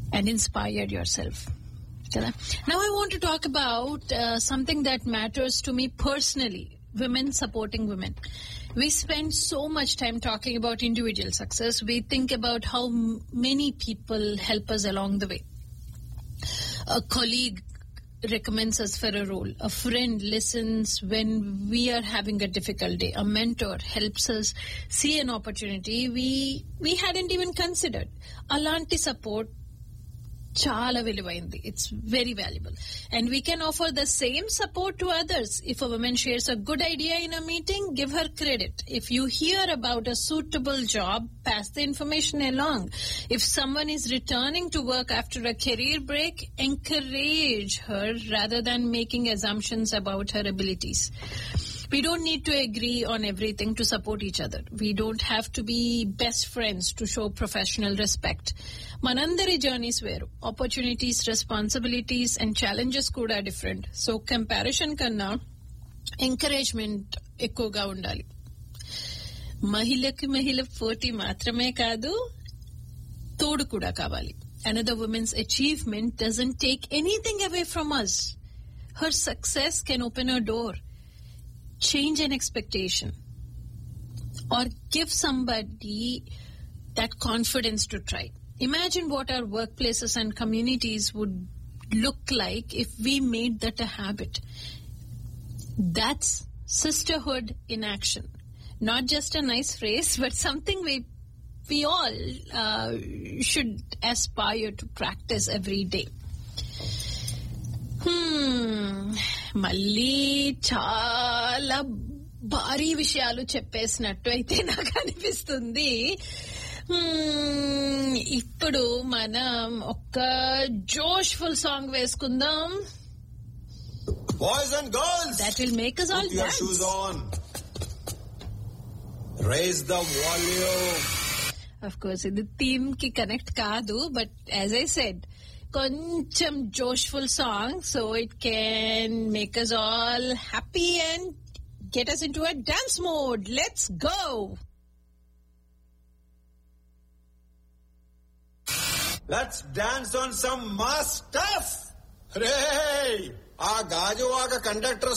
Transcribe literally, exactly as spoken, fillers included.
and inspired yourself. Now I want to talk about uh, something that matters to me personally, women supporting women. We spend so much time talking about individual success. We think about how m- many people help us along the way. A colleague recommends us for a role. A friend listens when we are having a difficult day. A mentor helps us see an opportunity we we hadn't even considered. Alanti support chala viluvaindi. It's very valuable. And we can offer the same support to others. If a woman shares a good idea in a meeting, give her credit. If you hear about a suitable job, pass the information along. If someone is returning to work after a career break, encourage her rather than making assumptions about her abilities. We don't need to agree on everything to support each other. We don't have to be best friends to show professional respect. Manandari journeys వేరు. Opportunities, responsibilities and challenges కూడా different. So comparison కన్నా encouragement ఎక్కువగా ఉండాలి. మహిళకి మహిళ పోటీ మాత్రమే కాదు, తోడు కూడా కావాలి. Another woman's achievement doesn't take anything away from us. Her success can open a door, change an expectation, or give somebody that confidence to try. Imagine what our workplaces and communities would look like if we made that a habit. That's sisterhood in action. Not just a nice phrase, but something we we all uh, should aspire to practice every day. Hmm. మళ్ళీ చాలా భారీ విషయాలు చెప్పేసినట్టు అయితే నాకు అనిపిస్తుంది. ఇప్పుడు మనం ఒక జోష్ఫుల్ సాంగ్ వేసుకుందాం. Boys and girls, that will make us all put your dance. shoes on. Raise the volume. Of course, ఇది థీమ్ కి కనెక్ట్ కాదు, బట్ యాజ్ ఐ సెడ్, కొంచెం జోష్ఫుల్ song, so it can make us all happy and get us into a dance mode. Let's go. Let's dance on some mass stuff. Hey, ఆ Gajuwaka conductor